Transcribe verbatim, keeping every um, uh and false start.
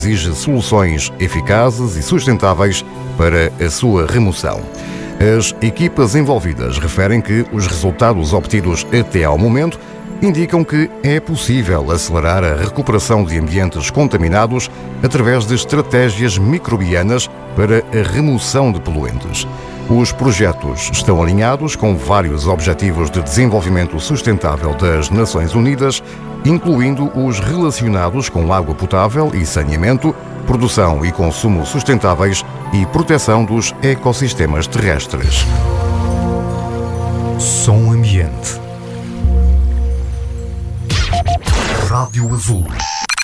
exige soluções eficazes e sustentáveis para a sua remoção. As equipas envolvidas referem que os resultados obtidos até ao momento indicam que é possível acelerar a recuperação de ambientes contaminados através de estratégias microbianas para a remoção de poluentes. Os projetos estão alinhados com vários Objetivos de Desenvolvimento Sustentável das Nações Unidas, incluindo os relacionados com água potável e saneamento, produção e consumo sustentáveis e proteção dos ecossistemas terrestres. Som Ambiente. Rádio Azul.